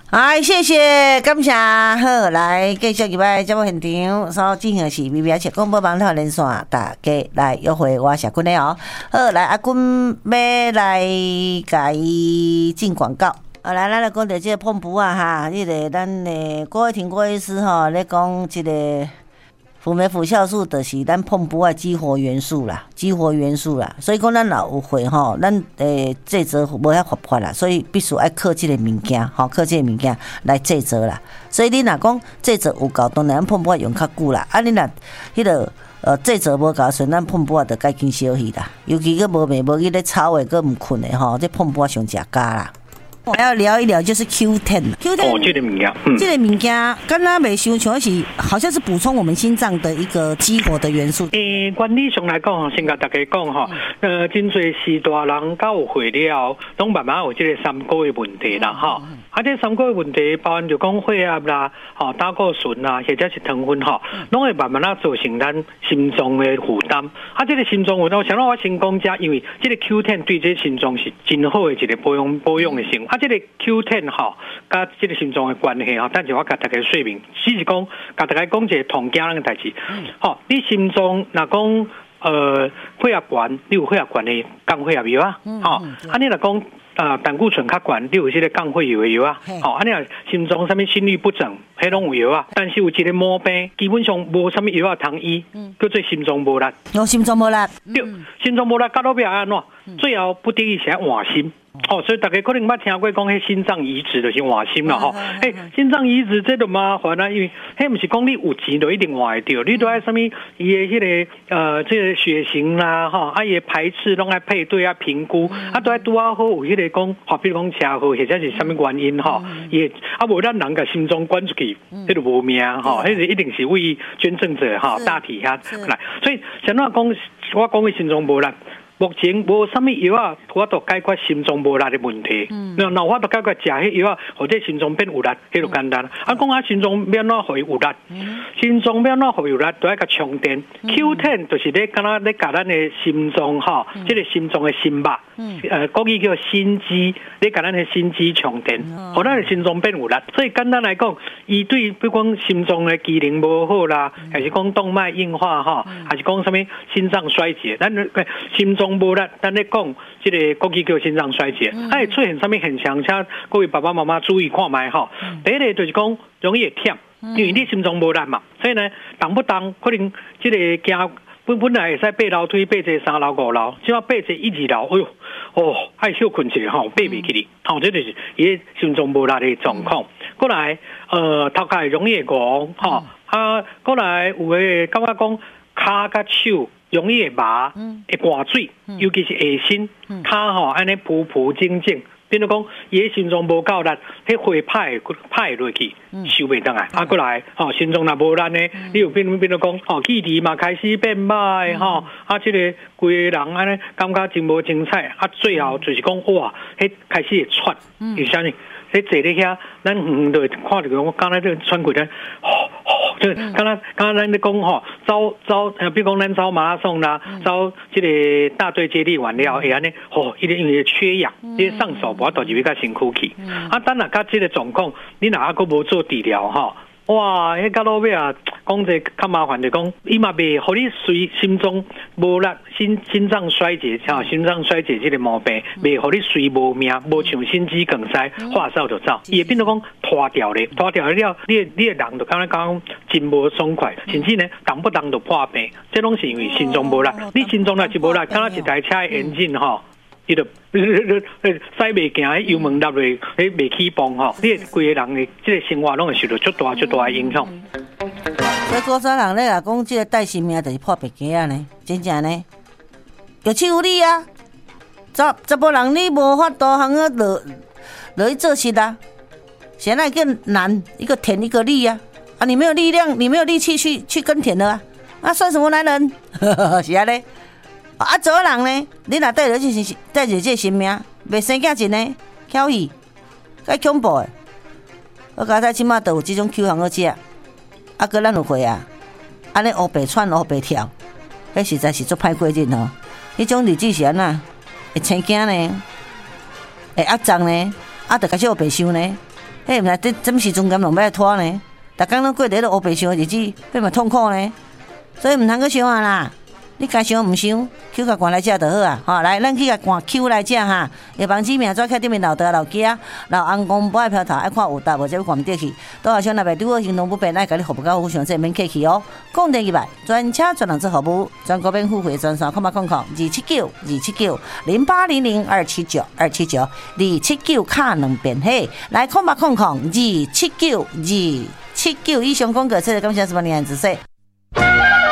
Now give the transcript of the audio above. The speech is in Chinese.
哎，谢谢，感谢。好，来继续入来节目现场，所进行是微微切广播网络连线，大家来约会我社君的哦。好，来阿君要来甲伊进广告。来，咱来讲到这个碰布啊哈，这个咱的郭慧婷郭医师吼，咧讲这个辅酶辅酵素就是咱碰布的激活元素啦，所以讲咱若有会吼，咱制作无遐活泼啦，所以必须爱靠这个物件，吼，靠这个物件来制作啦。所以你若讲制作有够，当然咱碰布用较久啦。啊，你若迄个制作无够，所以咱碰布就该紧消息啦。尤其个无眠无去咧吵的，个毋困的吼，这碰布上食家啦。我要聊一聊，就是 Q10。 哦，这个物件， 这个物件，敢若袂伤像是，好像是补充我们心脏的一个激活的元素。 原理上来讲，先甲大家讲吼，真侪是大人到有会了，拢慢慢有这个三高的问题啦，吼。啊，这三高的问题，包含就讲血压啦，吼，胆固醇啦，或者是糖分吼，拢会慢慢造成咱心脏的负担。啊，这个心脏负担，像我先讲者，因为这个 Q10 对这心脏是真好的一个保养的成分。啊，这个 Q10 吼，甲这个心脏的关系吼，等下我甲大家说明。只是讲，甲大家讲一个同家人的代志。吼，你心脏若讲血压悬，你有血压悬的降血压药啊？吼，啊你若讲胆固醇较悬，你有这个降血药的药啊？吼，啊你若心脏啥物心律不整，迄拢有药啊。但是有一个毛病，基本上无啥物药啊通医，叫做心脏无力。 心脏无力。 对，心脏无力，到尾要安怎？最后不得已是换心。哦，所以大家可能捌听过讲，迄心脏移植就是换心啦吼。心脏移植这就麻烦啦，因为迄不是讲你有钱就一定换得到，你都爱什么伊的迄个这个血型啦吼，啊伊的排斥拢爱配对啊评估，啊都爱拄啊好有迄个讲，比如讲车祸或者是什么原因吼，伊啊无咱人甲心脏管出去，迄就无命吼，迄个一定是为捐赠者吼大体遐来，所以像我讲，我讲的心脏无力。目前无啥物药啊，我都解决心脏无力的问题。那我都解决食迄药啊，或者心脏变有力，迄就简单。啊，讲心脏要怎互伊有力？心脏要怎互伊有力？都要甲充电。Q10 就是咧，敢若咧甲咱的心脏吼，即个心脏的心脉，国语叫心肌，咧甲咱的心肌充电，互咱的心脏变有力。所以简单来讲，伊对比如讲心脏的机能无好啦，还是讲动脉硬化吼，还是讲什么心脏衰竭，咱心脏无力，咱咧讲这个国际叫心脏衰竭，会出现什么现象？请各位爸爸妈妈注意看卖吼。第一个就是讲容易忝，因为你心脏无力嘛，所以呢，动不动可能这个行本来会使爬楼梯，爬这3楼5楼，只要爬这1、2楼，哎呦，爱休困一下吼，爬袂起哩，吼，这就是伊心脏无力的状况。过来，头壳容易戆，吼，过来有诶感觉讲骹甲手。容易会麻，会汗水，尤其是下身，骹吼安尼浮浮静静，比如讲伊个心脏无够力，迄血派落去，收袂当来。过来，心脏若无力呢，你有变如讲，气质嘛开始变歹，即个规个人安尼感觉真无精彩，最后就是讲哇，迄开始会喘，是啥物？你坐咧遐，咱就会看着我刚才这喘过来，就刚才咱咧讲吼，走，比如讲咱走马拉松啦，走这个大队接力完了，会安尼，因为缺氧，你上手无法度入去甲身躯去。等下甲这个状况，你若还阁无做治疗吼。哇，迄到落尾啊，讲者较麻烦就讲，伊嘛袂互你随心脏无力、心脏衰竭，心脏衰竭这个毛病，袂互你随无命，无像心肌梗塞，话走就走，伊会变做讲拖掉了，你的人就感觉讲真无爽快，甚至呢动不动就破病，这拢是因为心脏无力。你心脏若是无力，敢若一台车的引擎吼。伊就驶袂行，油门落落，袂起蹦吼，你规个人的这个生活拢会受到足大的影响。 所以古早人咧讲，这个带性命就是破病鸡啊呢，真正呢，有气无力啊，查甫人你无法度通啊落去做事啊，现在更难，一个田一个力啊，你没有力量，你没有力气去耕田了啊，算什么男人？是啊咧。做人呢，你若带着这性命，袂生囝真呢，巧伊，介恐怖诶！我刚才起码都有这种 Q 行好食，搁咱有会啊，安尼黑白窜黑白跳，迄实在是足歹过日吼。迄种日子是安那，会生囝呢，会压胀呢，就开始黑白想呢， 嘿，毋知怎时阵敢拢要拖呢？逐工拢过伫迄个乌白想日子，变嘛痛苦呢？所以毋通去想啊啦！你该想毋想 ，Q 甲关来食就好啊！吼，来，咱去甲关 Q 来食哈。叶帮子名纸开顶面老大老囝，老翁公不爱飘头，爱看有答无，则要关得去。倒后想若袂拄好行动不便，爱甲你服务到好上这免客气哦。讲第2摆，专车专人做服务，全国免付费专线，0800-279-279，0800-279-279，279卡2遍嘿，来0800-279-279以上讲过，谢谢感谢什么年子说。